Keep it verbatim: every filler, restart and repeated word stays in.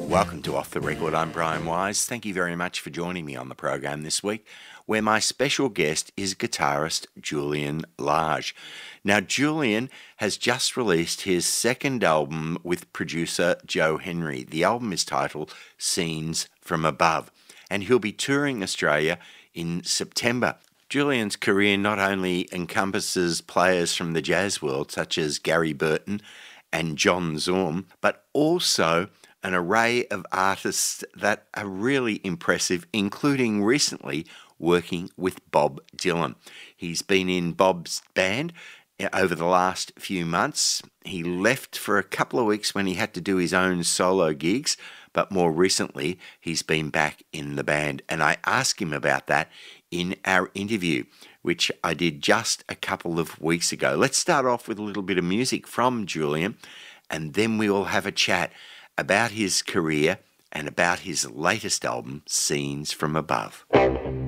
Welcome to Off the Record. I'm Brian Wise. Thank you very much for joining me on the program this week, where my special guest is guitarist Julian Lage. Now, Julian has just released his second album with producer Joe Henry. The album is titled Scenes from Above, and he'll be touring Australia in September. Julian's career not only encompasses players from the jazz world, such as Gary Burton and John Zorn, but also an array of artists that are really impressive, including recently working with Bob Dylan. He's been in Bob's band over the last few months. He left for a couple of weeks when he had to do his own solo gigs, but more recently he's been back in the band. And I asked him about that in our interview, which I did just a couple of weeks ago. Let's start off with a little bit of music from Julian, and then we will have a chat about his career and about his latest album, Scenes from Above.